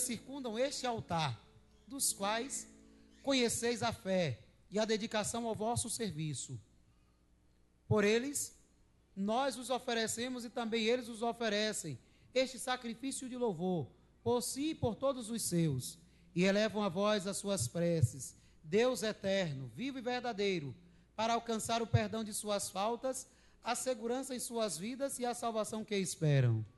circundam este altar, dos quais conheceis a fé e a dedicação ao vosso serviço. Por eles, nós os oferecemos e também eles os oferecem este sacrifício de louvor, por si e por todos os seus, e elevam a vós as suas preces, Deus eterno, vivo e verdadeiro, para alcançar o perdão de suas faltas, a segurança em suas vidas e a salvação que esperam.